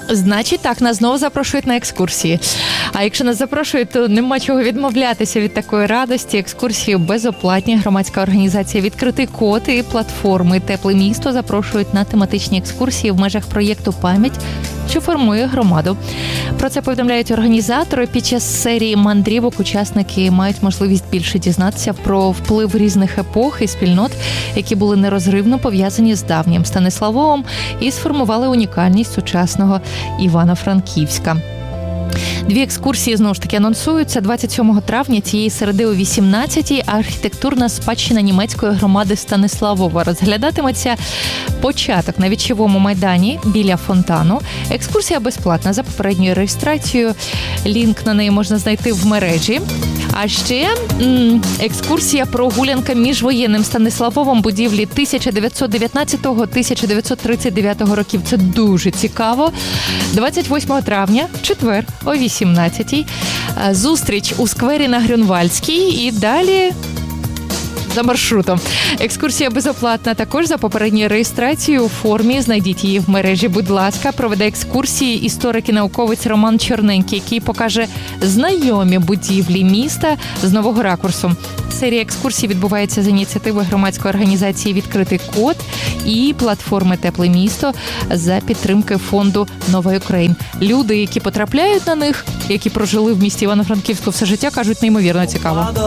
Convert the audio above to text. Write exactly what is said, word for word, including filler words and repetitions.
Значить, так, нас знову запрошують на екскурсії. А якщо нас запрошують, то нема чого відмовлятися від такої радості. Екскурсії безоплатні. Громадська організація «Відкритий код» і платформи «Тепле місто» запрошують на тематичні екскурсії в межах проєкту «Пам'ять», що формує громаду. Про це повідомляють організатори. Під час серії мандрівок учасники мають можливість більше дізнатися про вплив різних епох і спільнот, які були нерозривно пов'язані з давнім Станиславовом і сформували унікальність сучасного Івано-Франківська. Дві екскурсії, знову ж таки, анонсуються. двадцять сьомого травня цієї середи о вісімнадцятій архітектурна спадщина німецької громади Станиславова розглядатиметься початок на Вічовому майдані біля фонтану. Екскурсія безплатна за попередньою реєстрацією. Лінк на неї можна знайти в мережі. А ще м- екскурсія прогулянка міжвоєнним Станиславовом будівлі тисяча дев'ятсот дев'ятнадцятого - тисяча дев'ятсот тридцять дев'ятого років. Це дуже цікаво. двадцять восьмого травня, в четвер, о вісімнадцятій. Зустріч у сквері на Грюнвальдській і далі за маршрутом. Екскурсія безоплатна також за попередньою реєстрацією у формі. Знайдіть її в мережі, будь ласка. Проведе екскурсії історик і науковець Роман Чорненький, який покаже знайомі будівлі міста з нового ракурсу. Серія екскурсій відбувається з ініціативи громадської організації «Відкритий код» і платформи «Тепле місто» за підтримки фонду «Нова Україн». Люди, які потрапляють на них, які прожили в місті Івано-Франківську все життя, кажуть, неймовірно цікаво.